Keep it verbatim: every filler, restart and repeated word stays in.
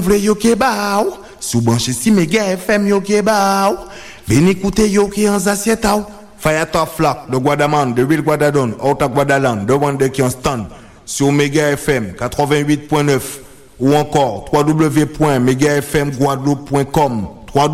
Vle yo ke ba ou, sou branche si Mega F M yo ke ba ou. Veni écouter yo ki en assiette ou. Fire top flock de Guadaman, de Ville Guadadon, Outa Guadaland, de Wande qui en stand sur Mega F M quatre-vingt-huit point neuf ou encore w w w point mega f m guadeloupe point com.